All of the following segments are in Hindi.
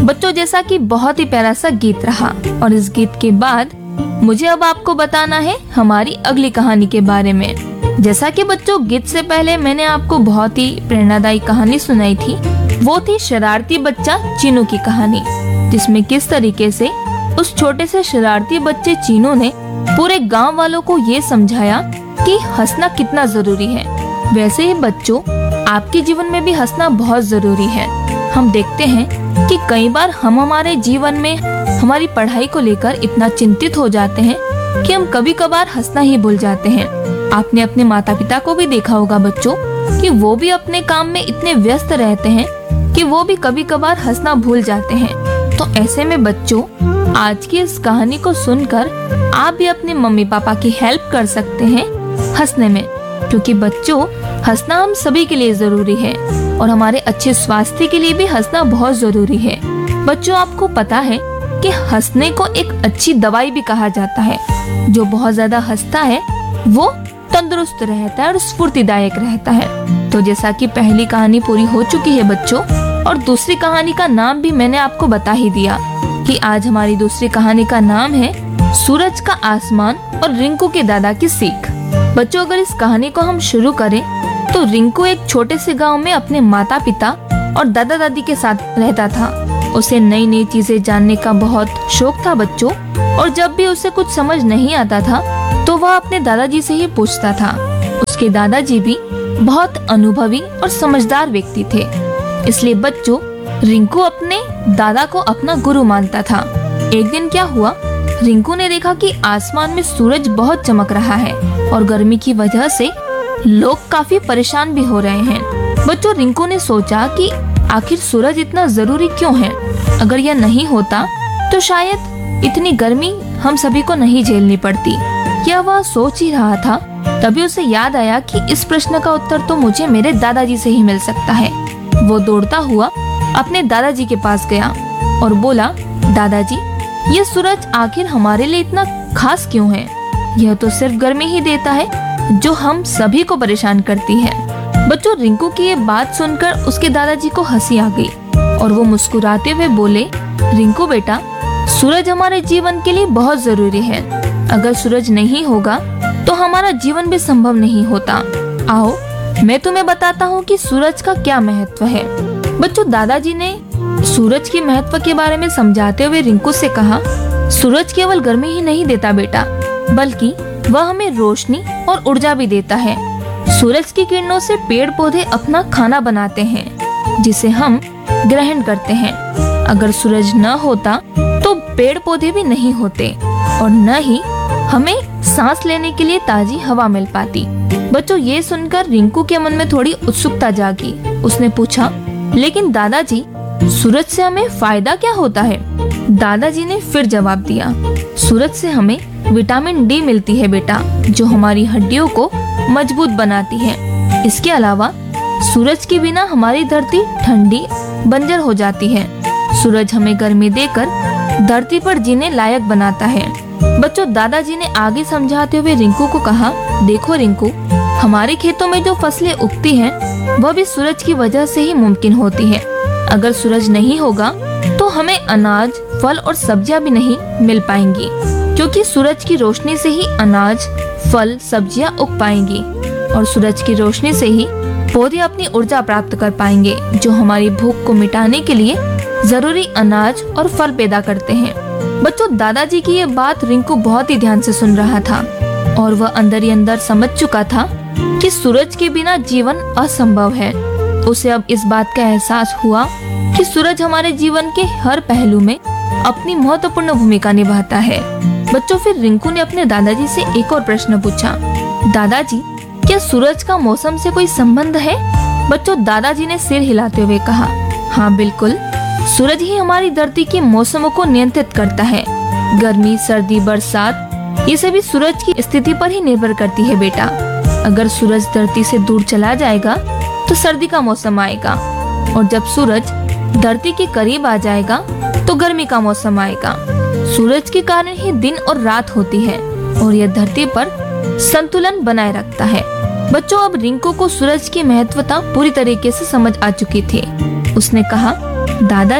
बच्चों, जैसा कि बहुत ही प्यारा सा गीत रहा, और इस गीत के बाद मुझे अब आपको बताना है हमारी अगली कहानी के बारे में। जैसा कि बच्चों, गीत से पहले मैंने आपको बहुत ही प्रेरणादायी कहानी सुनाई थी। वो थी शरारती बच्चा चीनू की कहानी, जिसमें किस तरीके से उस छोटे से शरारती बच्चे चीनू ने पूरे गांव वालों को ये समझाया कि हंसना कितना जरूरी है। वैसे ही बच्चों, आपके जीवन में भी हंसना बहुत जरूरी है। हम देखते हैं कि कई बार हम हमारे जीवन में हमारी पढ़ाई को लेकर इतना चिंतित हो जाते हैं कि हम कभी कभार हंसना ही भूल जाते हैं। आपने अपने माता पिता को भी देखा होगा बच्चों कि वो भी अपने काम में इतने व्यस्त रहते हैं कि वो भी कभी कभार हंसना भूल जाते हैं। तो ऐसे में बच्चों, आज की इस कहानी को सुनकर आप भी अपने मम्मी पापा की हेल्प कर सकते हैं हंसने में, क्योंकि बच्चों, हंसना हम सभी के लिए जरूरी है और हमारे अच्छे स्वास्थ्य के लिए भी हंसना बहुत जरूरी है। बच्चों, आपको पता है कि हंसने को एक अच्छी दवाई भी कहा जाता है। जो बहुत ज्यादा हंसता है वो तंदुरुस्त रहता है और स्फूर्तिदायक रहता है। तो जैसा कि पहली कहानी पूरी हो चुकी है बच्चों, और दूसरी कहानी का नाम भी मैंने आपको बता ही दिया कि आज हमारी दूसरी कहानी का नाम है सूरज का आसमान और रिंकू के दादा की सीख। बच्चों, अगर इस कहानी को हम शुरू करें तो रिंकू एक छोटे से गांव में अपने माता पिता और दादा दादी के साथ रहता था। उसे नई नई चीजें जानने का बहुत शौक था बच्चों, और जब भी उसे कुछ समझ नहीं आता था तो वह अपने दादाजी से ही पूछता था। उसके दादाजी भी बहुत अनुभवी और समझदार व्यक्ति थे, इसलिए बच्चों, रिंकू अपने दादा को अपना गुरु मानता था। एक दिन क्या हुआ, रिंकू ने देखा कि आसमान में सूरज बहुत चमक रहा है और गर्मी की वजह से लोग काफी परेशान भी हो रहे हैं। बच्चों, रिंकू ने सोचा कि आखिर सूरज इतना जरूरी क्यों है? अगर यह नहीं होता तो शायद इतनी गर्मी हम सभी को नहीं झेलनी पड़ती। यह वह सोच ही रहा था, तभी उसे याद आया कि इस प्रश्न का उत्तर तो मुझे मेरे दादाजी से ही मिल सकता है। वो दौड़ता हुआ अपने दादाजी के पास गया और बोला, दादाजी, ये सूरज आखिर हमारे लिए इतना खास क्यों है? यह तो सिर्फ गर्मी ही देता है जो हम सभी को परेशान करती है। बच्चों, रिंकू की ये बात सुनकर उसके दादाजी को हंसी आ गई और वो मुस्कुराते हुए बोले, रिंकू बेटा, सूरज हमारे जीवन के लिए बहुत जरूरी है। अगर सूरज नहीं होगा तो हमारा जीवन भी संभव नहीं होता। आओ, मैं तुम्हें बताता हूँ कि सूरज का क्या महत्व है। बच्चों, दादाजी ने सूरज के महत्व के बारे में समझाते हुए रिंकू से कहा, सूरज केवल गर्मी ही नहीं देता बेटा, बल्कि वह हमें रोशनी और ऊर्जा भी देता है। सूरज की किरणों से पेड़ पौधे अपना खाना बनाते हैं, जिसे हम ग्रहण करते हैं। अगर सूरज न होता तो पेड़ पौधे भी नहीं होते और न ही हमें सांस लेने के लिए ताजी हवा मिल पाती। बच्चों, ये सुनकर रिंकू के मन में थोड़ी उत्सुकता जागी। उसने पूछा, लेकिन दादाजी, सूरज से हमें फायदा क्या होता है? दादाजी ने फिर जवाब दिया, सूरज से हमें विटामिन डी मिलती है बेटा, जो हमारी हड्डियों को मजबूत बनाती है। इसके अलावा सूरज के बिना हमारी धरती ठंडी बंजर हो जाती है। सूरज हमें गर्मी देकर धरती पर जीने लायक बनाता है। बच्चों, दादाजी ने आगे समझाते हुए रिंकू को कहा, देखो रिंकू, हमारे खेतों में जो फसलें उगती हैं, वह भी सूरज की वजह से ही मुमकिन होती है। अगर सूरज नहीं होगा तो हमें अनाज, फल और सब्जियां भी नहीं मिल पाएंगी, क्योंकि सूरज की रोशनी से ही अनाज, फल, सब्जियां उग पाएंगी और सूरज की रोशनी से ही पौधे अपनी ऊर्जा प्राप्त कर पाएंगे, जो हमारी भूख को मिटाने के लिए जरूरी अनाज और फल पैदा करते हैं। बच्चों, दादाजी की ये बात रिंकू बहुत ही ध्यान से सुन रहा था और वह अंदर ही अंदर समझ चुका था कि सूरज के बिना जीवन असंभव है। उसे अब इस बात का एहसास हुआ कि सूरज हमारे जीवन के हर पहलू में अपनी महत्वपूर्ण भूमिका निभाता है। बच्चों, फिर रिंकू ने अपने दादाजी से एक और प्रश्न पूछा, दादाजी, क्या सूरज का मौसम से कोई संबंध है? बच्चों, दादाजी ने सिर हिलाते हुए कहा, हाँ बिल्कुल, सूरज ही हमारी धरती के मौसमों को नियंत्रित करता है। गर्मी, सर्दी, बरसात, ये सभी सूरज की स्थिति पर ही निर्भर करती है बेटा। अगर सूरज धरती से दूर चला जाएगा तो सर्दी का मौसम आएगा, और जब सूरज धरती के करीब आ जाएगा तो गर्मी का मौसम आएगा। सूरज के कारण ही दिन और रात होती है और यह धरती पर संतुलन बनाए रखता है। बच्चों, अब रिंकू को सूरज की महत्वता पूरी तरीके से समझ आ चुकी थी। उसने कहा, दादाजी,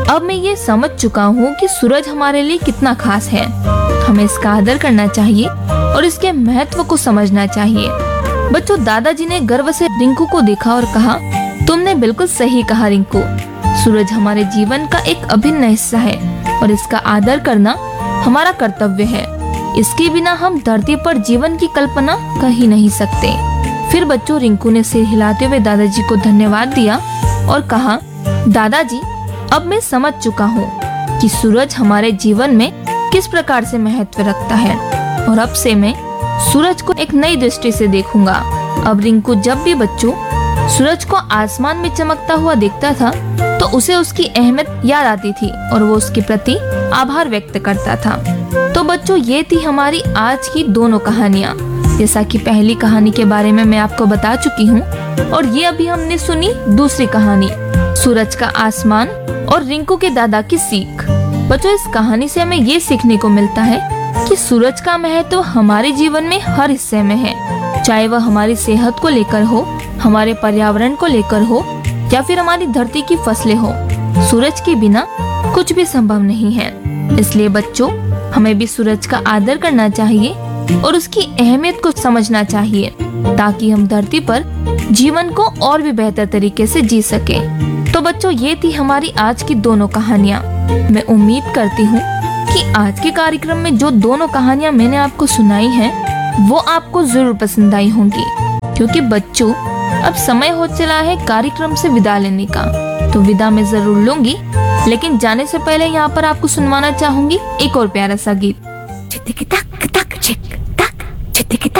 अब मैं ये समझ चुका हूँ कि सूरज हमारे लिए कितना खास है। हमें इसका आदर करना चाहिए और इसके महत्व को समझना चाहिए। बच्चों, दादाजी ने गर्व से रिंकू को देखा और कहा, तुमने बिल्कुल सही कहा रिंकू। सूरज हमारे जीवन का एक अभिन्न हिस्सा है और इसका आदर करना हमारा कर्तव्य है। इसके बिना हम धरती पर जीवन की कल्पना कर ही नहीं सकते। फिर बच्चों, रिंकू ने सिर हिलाते हुए दादाजी को धन्यवाद दिया और कहा, दादाजी, अब मैं समझ चुका हूँ कि सूरज हमारे जीवन में किस प्रकार से महत्व रखता है और अब से मैं सूरज को एक नई दृष्टि से देखूंगा। अब रिंकू जब भी बच्चों सूरज को आसमान में चमकता हुआ देखता था तो उसे उसकी अहमियत याद आती थी और वो उसके प्रति आभार व्यक्त करता था। तो बच्चों, ये थी हमारी आज की दोनों कहानियाँ। जैसा कि पहली कहानी के बारे में मैं आपको बता चुकी हूँ और ये अभी हमने सुनी दूसरी कहानी, सूरज का आसमान और रिंकू के दादा की सीख। बच्चों, इस कहानी से हमें ये सीखने को मिलता है कि सूरज का महत्व हमारे जीवन में हर हिस्से में है, चाहे वह हमारी सेहत को लेकर हो, हमारे पर्यावरण को लेकर हो या फिर हमारी धरती की फसलें हो। सूरज के बिना कुछ भी संभव नहीं है। इसलिए बच्चों, हमें भी सूरज का आदर करना चाहिए और उसकी अहमियत को समझना चाहिए ताकि हम धरती पर जीवन को और भी बेहतर तरीके से जी सके। तो बच्चों, ये थी हमारी आज की दोनों कहानियाँ। मैं उम्मीद करती हूँ कि आज के कार्यक्रम में जो दोनों कहानियाँ मैंने आपको सुनाई हैं वो आपको जरूर पसंद आई होंगी, क्योंकि बच्चों अब समय हो चला है कार्यक्रम से विदा लेने का। तो विदा मैं जरूर लूंगी, लेकिन जाने से पहले यहाँ पर आपको सुनवाना चाहूंगी एक और प्यारा सा गीत।